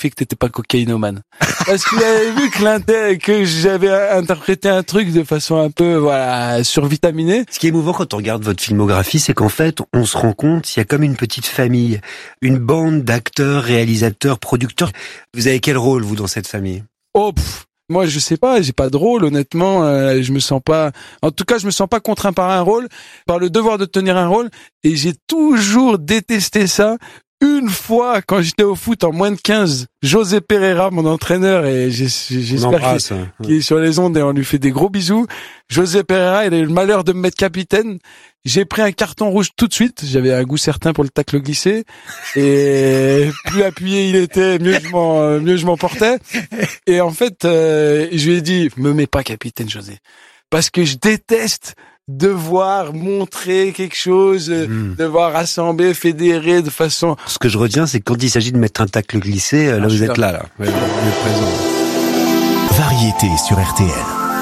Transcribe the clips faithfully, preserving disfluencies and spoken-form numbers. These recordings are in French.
vérifier que t'étais pas cocaïnomane. Parce qu'il avait vu que l'inter, que j'avais interprété un truc de façon un peu, voilà, survitaminée. Ce qui est émouvant quand on regarde votre filmographie, c'est qu'en fait, on se rend compte, il y a comme une petite famille, une bande d'acteurs, réalisateurs, producteurs. Vous avez quel rôle, vous, dans cette famille? Oh, pff. Moi, je sais pas, j'ai pas de rôle, honnêtement, euh, je me sens pas, en tout cas, je me sens pas contraint par un rôle, par le devoir de tenir un rôle, et j'ai toujours détesté ça. Une fois, quand j'étais au foot en moins de quinze, José Pereira, mon entraîneur, et j'espère qu'il, qu'il est sur les ondes et on lui fait des gros bisous. José Pereira, il a eu le malheur de me mettre capitaine. J'ai pris un carton rouge tout de suite. J'avais un goût certain pour le tacle glissé. Et plus appuyé il était, mieux je m'en, mieux je m'en portais. Et en fait, euh, je lui ai dit, me mets pas capitaine, José. Parce que je déteste devoir montrer quelque chose, mmh. devoir rassembler, fédérer de façon... Ce que je retiens, c'est que quand il s'agit de mettre un tacle glissé, là, ah, vous êtes là, là. Ouais, on est présent. Variété sur R T L.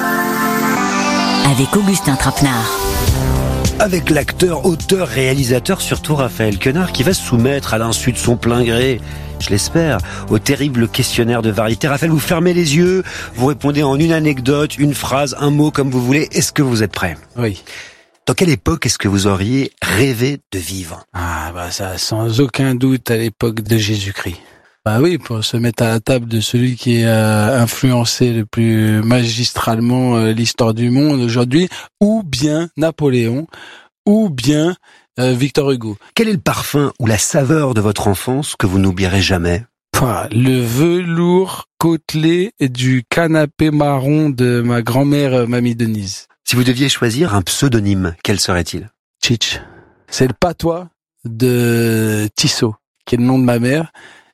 Avec Augustin Trapenard. Avec l'acteur, auteur, réalisateur, surtout Raphaël Quenard, qui va se soumettre à l'insu de son plein gré, je l'espère, au terrible questionnaire de variété. Raphaël, vous fermez les yeux, vous répondez en une anecdote, une phrase, un mot, comme vous voulez. Est-ce que vous êtes prêt? Oui. Dans quelle époque est-ce que vous auriez rêvé de vivre? Ah, bah ça, sans aucun doute, à l'époque de Jésus-Christ. Bah oui, pour se mettre à la table de celui qui a influencé le plus magistralement euh, l'histoire du monde aujourd'hui, ou bien Napoléon, ou bien euh, Victor Hugo. Quel est le parfum ou la saveur de votre enfance que vous n'oublierez jamais? Pouah, le velours côtelé du canapé marron de ma grand-mère, euh, Mamie Denise. Si vous deviez choisir un pseudonyme, quel serait-il? Tchitch. C'est le patois de Tissot, qui est le nom de ma mère.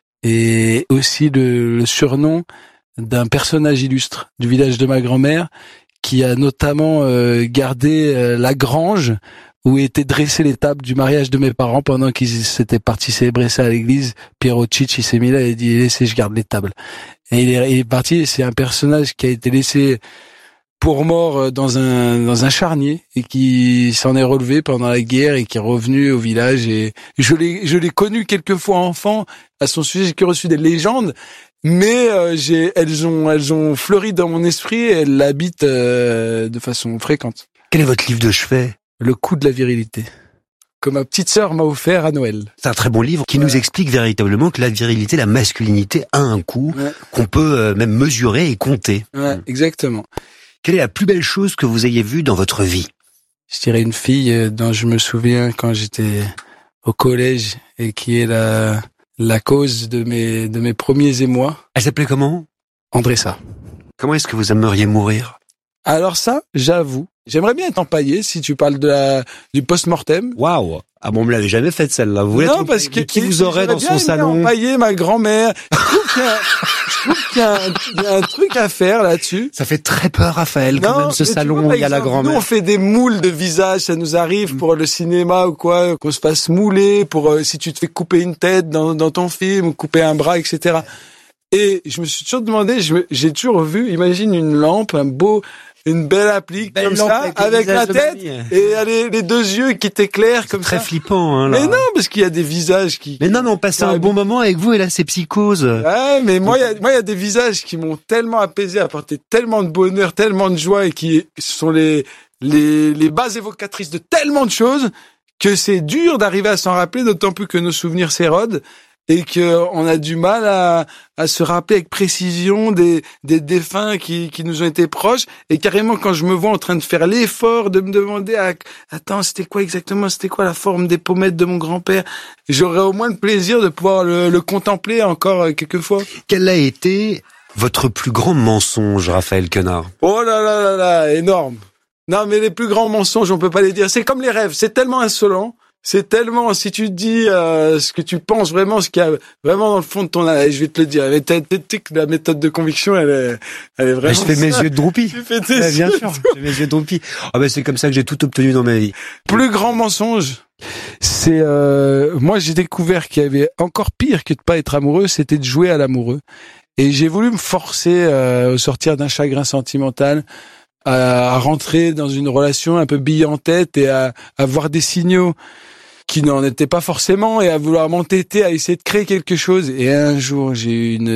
Et aussi le, le surnom d'un personnage illustre du village de ma grand-mère qui a notamment euh, gardé euh, la grange où étaient dressées les tables du mariage de mes parents pendant qu'ils s'étaient partis célébrer ça à l'église. Pierrot Tchitch, il s'est mis là et il dit « Laissez, je garde les tables ». Et il est, il est parti, c'est un personnage qui a été laissé pour mort dans un dans un charnier et qui s'en est relevé pendant la guerre et qui est revenu au village. Et je l'ai je l'ai connu quelques fois enfant. À son sujet, j'ai reçu des légendes, mais euh, j'ai elles ont elles ont fleuri dans mon esprit et elles l'habitent euh, de façon fréquente. Quel est votre livre de chevet? Le coup de la virilité, que ma petite sœur m'a offert à Noël. C'est un très bon livre qui ouais. nous explique véritablement que la virilité, la masculinité a un coût ouais. qu'on peut euh, même mesurer et compter. Ouais, exactement. Quelle est la plus belle chose que vous ayez vue dans votre vie? Je dirais une fille dont je me souviens quand j'étais au collège et qui est la la cause de mes de mes premiers émois. Elle s'appelait comment? Andressa. Comment est-ce que vous aimeriez mourir? Alors ça, j'avoue, j'aimerais bien être empaillé si tu parles de la du post-mortem. Waouh. Ah bon, on me l'avait jamais fait celle-là. Vous voulez non, parce que qui vous aurait dans son salon? Empailler ma grand-mère. Je trouve qu'il y a, je trouve qu'il y a, un, il y a un truc à faire là-dessus. Ça fait très peur, Raphaël, quand non, même, ce salon où il y a la grand-mère. Nous, on fait des moules de visage, ça nous arrive mmh. pour le cinéma ou quoi, qu'on se fasse mouler pour euh, si tu te fais couper une tête dans, dans ton film, ou couper un bras, et cetera. Et je me suis toujours demandé, je me, j'ai toujours vu, imagine une lampe, un beau, une belle applique belle comme ça, avec, avec la tête et les, les deux yeux qui t'éclairent comme très ça. Très flippant, hein, là. Mais non, parce qu'il y a des visages qui... Mais non, mais on passait un bon moment avec vous et là, c'est psychose. Ouais, mais moi, il y a, moi, il y a des visages qui m'ont tellement apaisé, apporté tellement de bonheur, tellement de joie et qui sont les, les, les bases évocatrices de tellement de choses que c'est dur d'arriver à s'en rappeler, d'autant plus que nos souvenirs s'érodent. Et que on a du mal à, à se rappeler avec précision des, des défunts qui, qui nous ont été proches. Et carrément, quand je me vois en train de faire l'effort de me demander, à, attends, c'était quoi exactement, c'était quoi la forme des pommettes de mon grand-père, j'aurais au moins le plaisir de pouvoir le, le contempler encore quelques fois. Quel a été votre plus grand mensonge, Raphaël Quenard? Oh là là là là, énorme. Non, mais les plus grands mensonges, on peut pas les dire. C'est comme les rêves, c'est tellement insolent. C'est tellement, si tu dis euh, ce que tu penses vraiment, ce qu'il y a vraiment dans le fond de ton âme, je vais te le dire, la méthode de conviction, elle est, elle est vraiment... Je fais mes yeux de droupie. Tu fais tes ouais, bien sûr, je fais mes yeux de droupie. Ah ben c'est comme ça que j'ai tout obtenu dans ma vie. Plus grand mensonge, c'est... Euh, moi, j'ai découvert qu'il y avait encore pire que de pas être amoureux, c'était de jouer à l'amoureux. Et j'ai voulu me forcer euh, au sortir d'un chagrin sentimental, à, à rentrer dans une relation un peu bille en tête et à, à voir des signaux qui n'en étaient pas forcément et à vouloir m'entêter à essayer de créer quelque chose. Et un jour, j'ai eu une